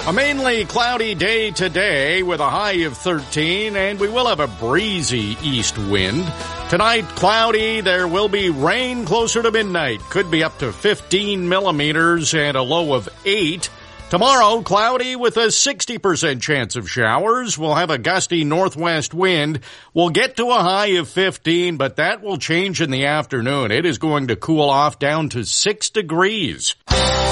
A mainly cloudy day today with a high of 13, and we will have a breezy east wind. Tonight, cloudy. There will be rain closer to midnight. Could be up to 15 millimeters and a low of 8. Tomorrow, cloudy with a 60% chance of showers. We'll have a gusty northwest wind. We'll get to a high of 15, but that will change in the afternoon. It is going to cool off down to 6 degrees.